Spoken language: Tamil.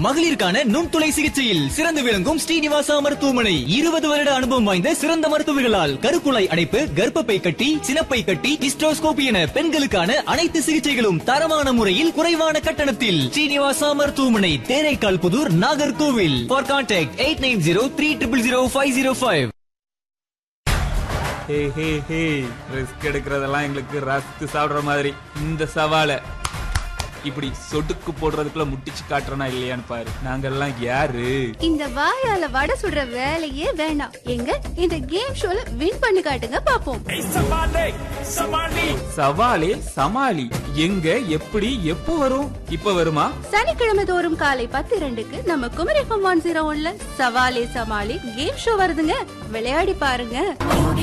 மகளிருக்கான நுண்துளை சிகிச்சையில் சிறந்து விளங்கும் ஸ்ரீனிவாசா மருத்துவமனை 20 வருட அனுபவம் வாய்ந்த சிறந்த மருத்துவர்களால் கருக்குழாய் அடைப்பு, கர்ப்பப்பை கட்டி, சினப்பை கட்டி, ஹிஸ்டோஸ்கோபி என பெண்களுக்கான அனைத்து சிகிச்சைகளும் தரமான முறையில் குறைவான கட்டணத்தில். ஸ்ரீனிவாசா மருத்துவமனை, Theraikkal Pudur, Nagercoil. For contact 8903000505. Risk எடுக்கிறதெல்லாம் எங்களுக்கு ரஸ்க் சாப்பிடுற மாதிரி. இந்த சவாலை இப்படி சொடுக்கு போடுறதுக்குள்ள முட்டிச்சு காட்டுறனா இல்லையான்னு பாரு. நாங்கெல்லாம் யாரு? இந்த வாயால வடை சுடுற வேலையே வேண்டாம். எங்க இந்த கேம் ஷோல வின் பண்ணி காட்டுங்க பாப்போம். சவாலே சமாளி. எங்க, எப்படி, எப்போ வரும்? இப்ப வருமா? சனிக்கிழமை தோறும் காலை 10:02க்கு நம்ம குமரி FM 101ல சவாலே சமாளி கேம் ஷோ வருதுங்க. விளையாடி பாருங்க.